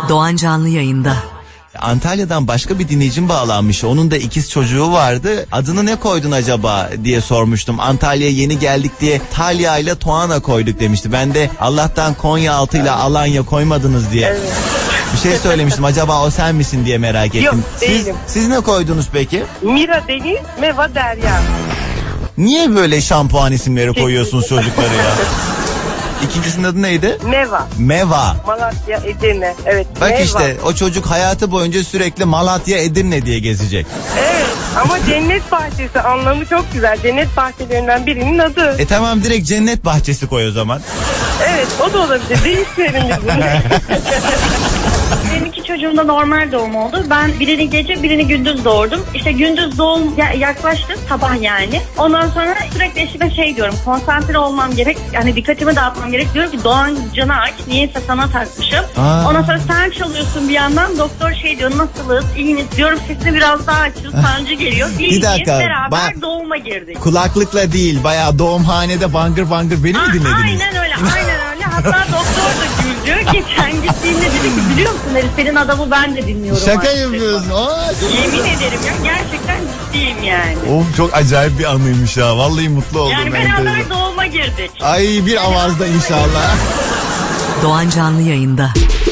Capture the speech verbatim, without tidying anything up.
Doğan canlı yayında. Antalya'dan başka bir dinleyicim bağlanmış. Onun da ikiz çocuğu vardı. Adını ne koydun acaba diye sormuştum. Antalya'ya yeni geldik diye Talya ile Tuana koyduk demişti. Ben de Allah'tan Konyaaltı ile Alanya koymadınız diye. Evet. Bir şey söylemiştim. Acaba o sen misin diye merak ettim. Yok, siz, değilim. siz ne koydunuz peki? Mira Deniz, Meva Derya. Niye böyle şampuan isimleri koyuyorsunuz çocuklara ya? İkincisinin adı neydi? Meva. Meva. Malatya, Edirne. Evet. Bak Meva. işte o çocuk hayatı boyunca sürekli Malatya, Edirne diye gezecek. Evet ama cennet bahçesi anlamı çok güzel. Cennet bahçelerinden birinin adı. E tamam, direkt cennet bahçesi koy o zaman. Evet, o da olabilir. Değiştirelim biz bunu. Benim iki çocuğum da normal doğum oldu. Ben birini gece birini gündüz doğurdum. İşte gündüz doğum ya- yaklaştı, sabah yani. Ondan sonra sürekli eşime şey diyorum, konsantre olmam gerek. Yani dikkatimi dağıtmam gerek. Diyorum ki Doğan canı aç, niyeyse sana takmışım. Aa. Ondan sonra sen çalıyorsun bir yandan. Doktor şey diyor, nasılız, iyiniz diyorum. Sesini biraz daha açın, sancı geliyor. İyiyiz, dakika, beraber bak- doğuma girdik. Kulaklıkla değil, bayağı doğumhanede bangır bangır beni mi Aa, dinlediniz? aynen öyle, aynen öyle. Hatta doktor da güldü. Geçen gittiğinde dedi ki, biliyor musun herif, senin adamı ben de dinliyorum. Şaka artık." yapıyorsun. Aa, Yemin ederim ya, gerçekten ciddiyim yani. of, çok acayip bir anıymış ha. Vallahi mutlu oldum. Yani enteresan. beraber doğuma girdik. Ay, bir avazda inşallah. Doğan canlı yayında.